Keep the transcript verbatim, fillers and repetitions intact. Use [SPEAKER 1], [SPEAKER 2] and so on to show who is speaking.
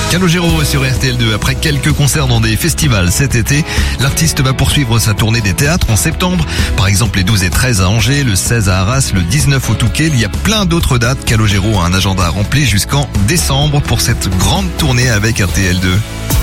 [SPEAKER 1] Calogero sur R T L deux. Après quelques concerts dans des festivals cet été, l'artiste va poursuivre sa tournée des théâtres en septembre. Par exemple, les douze et treize à Angers, le seize à Arras, le dix-neuf au Touquet. Il y a plein d'autres dates. Calogero a un agenda rempli jusqu'en décembre pour cette grande tournée avec R T L deux.